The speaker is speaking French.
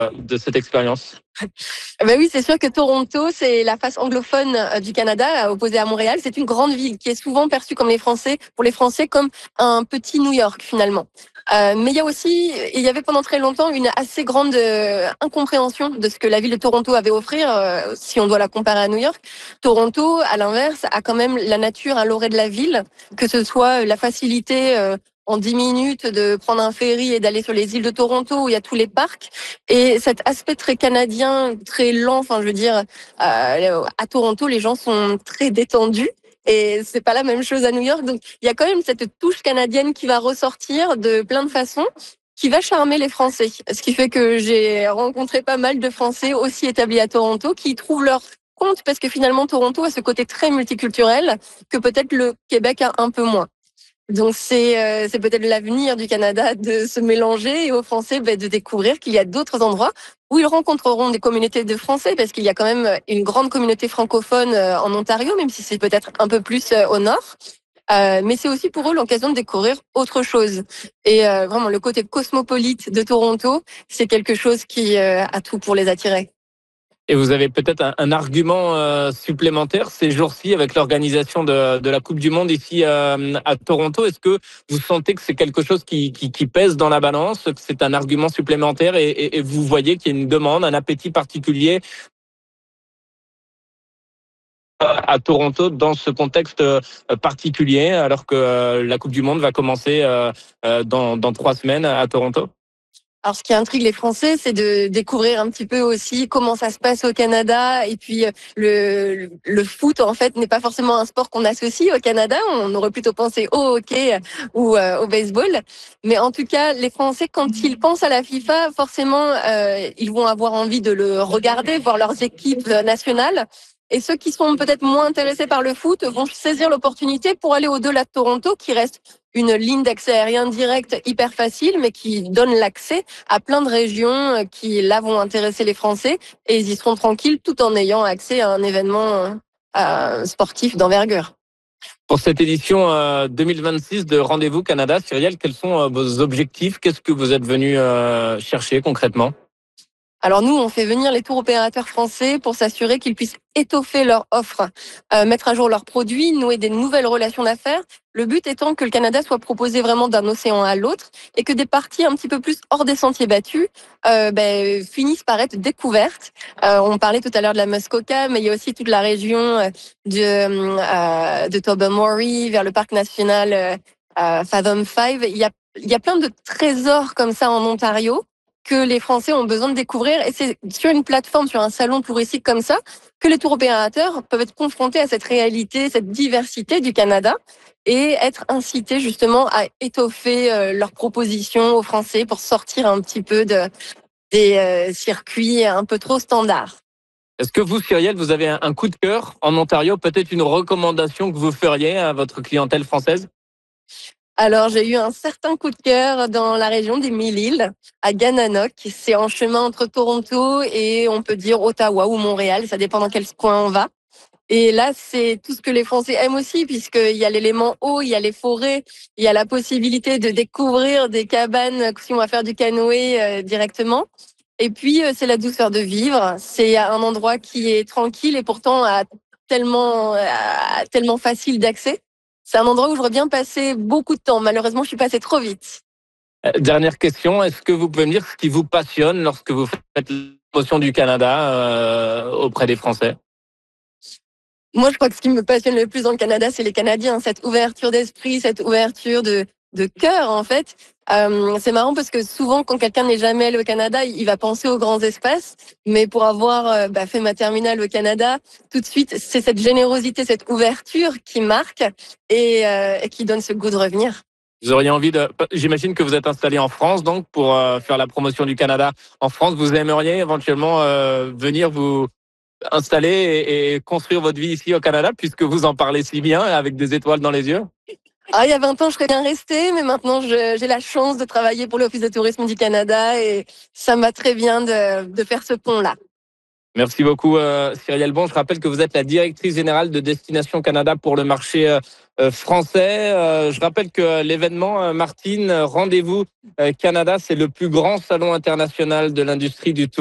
de cette expérience? Ben oui, c'est sûr que Toronto, c'est la face anglophone du Canada, opposée à Montréal. C'est une grande ville qui est souvent perçue comme pour les Français, comme un petit New York finalement. Mais il y avait pendant très longtemps une assez grande incompréhension de ce que la ville de Toronto avait à offrir, si on doit la comparer à New York. Toronto, à l'inverse, a quand même la nature à l'orée de la ville, que ce soit la facilité en 10 minutes de prendre un ferry et d'aller sur les îles de Toronto où il y a tous les parcs. Et cet aspect très canadien, très lent, enfin je veux dire, à Toronto, les gens sont très détendus. Et c'est pas la même chose à New York. Donc, il y a quand même cette touche canadienne qui va ressortir de plein de façons, qui va charmer les Français. Ce qui fait que j'ai rencontré pas mal de Français aussi établis à Toronto qui trouvent leur compte parce que finalement, Toronto a ce côté très multiculturel que peut-être le Québec a un peu moins. Donc c'est peut-être l'avenir du Canada de se mélanger et aux Français de découvrir qu'il y a d'autres endroits où ils rencontreront des communautés de Français parce qu'il y a quand même une grande communauté francophone en Ontario, même si c'est peut-être un peu plus au nord. Mais c'est aussi pour eux l'occasion de découvrir autre chose. Et vraiment, le côté cosmopolite de Toronto, c'est quelque chose qui a tout pour les attirer. Et vous avez peut-être un argument supplémentaire ces jours-ci avec l'organisation de la Coupe du Monde ici à Toronto. Est-ce que vous sentez que c'est quelque chose qui pèse dans la balance, que c'est un argument supplémentaire et vous voyez qu'il y a une demande, un appétit particulier à Toronto dans ce contexte particulier alors que la Coupe du Monde va commencer dans 3 semaines à Toronto? Alors, ce qui intrigue les Français, c'est de découvrir un petit peu aussi comment ça se passe au Canada. Et puis, le foot, en fait, n'est pas forcément un sport qu'on associe au Canada. On aurait plutôt pensé au hockey ou au baseball. Mais en tout cas, les Français, quand ils pensent à la FIFA, forcément, ils vont avoir envie de le regarder, voir leurs équipes nationales. Et ceux qui sont peut-être moins intéressés par le foot vont saisir l'opportunité pour aller au-delà de Toronto, qui reste une ligne d'accès aérien direct hyper facile, mais qui donne l'accès à plein de régions qui, là, vont intéresser les Français et ils y seront tranquilles tout en ayant accès à un événement sportif d'envergure. Pour cette édition 2026 de Rendez-vous Canada, Cyrielle, quels sont vos objectifs? Qu'est-ce que vous êtes venu chercher concrètement? Alors nous, on fait venir les tours opérateurs français pour s'assurer qu'ils puissent étoffer leur offre, mettre à jour leurs produits, nouer des nouvelles relations d'affaires. Le but étant que le Canada soit proposé vraiment d'un océan à l'autre et que des parties un petit peu plus hors des sentiers battus finissent par être découvertes. On parlait tout à l'heure de la Muskoka, mais il y a aussi toute la région de Tobermory vers le parc national Fathom 5. Il y a plein de trésors comme ça en Ontario que les Français ont besoin de découvrir. Et c'est sur une plateforme, sur un salon touristique comme ça, que les tour opérateurs peuvent être confrontés à cette réalité, cette diversité du Canada et être incités justement à étoffer leurs propositions aux Français pour sortir un petit peu des circuits un peu trop standards. Est-ce que vous, Cyrielle, vous avez un coup de cœur en Ontario, peut-être une recommandation que vous feriez à votre clientèle française? Alors, j'ai eu un certain coup de cœur dans la région des Mille-Îles, à Gananoque. C'est en chemin entre Toronto et on peut dire Ottawa ou Montréal, ça dépend dans quel coin on va. Et là, c'est tout ce que les Français aiment aussi, puisqu'il y a l'élément eau, il y a les forêts, il y a la possibilité de découvrir des cabanes si on va faire du canoë directement. Et puis, c'est la douceur de vivre. C'est un endroit qui est tranquille et pourtant tellement facile d'accès. C'est un endroit où j'aurais bien passé beaucoup de temps. Malheureusement, je suis passée trop vite. Dernière question, est-ce que vous pouvez me dire ce qui vous passionne lorsque vous faites la promotion du Canada auprès des Français? Moi, je crois que ce qui me passionne le plus dans le Canada, c'est les Canadiens, cette ouverture d'esprit, cette ouverture de cœur, en fait. C'est marrant parce que souvent, quand quelqu'un n'est jamais allé au Canada, il va penser aux grands espaces. Mais pour avoir fait ma terminale au Canada, tout de suite, c'est cette générosité, cette ouverture qui marque et qui donne ce goût de revenir. Vous auriez envie de... J'imagine que vous êtes installé en France, donc, pour faire la promotion du Canada en France. Vous aimeriez éventuellement venir vous installer et construire votre vie ici au Canada, puisque vous en parlez si bien, avec des étoiles dans les yeux? Ah, il y a 20 ans, je serais bien restée, mais maintenant, j'ai la chance de travailler pour l'Office de tourisme du Canada et ça me va très bien de faire ce pont-là. Merci beaucoup, Cyrielle Bon. Je rappelle que vous êtes la directrice générale de Destination Canada pour le marché français. Je rappelle que l'événement, Martine, Rendez-vous Canada, c'est le plus grand salon international de l'industrie du tourisme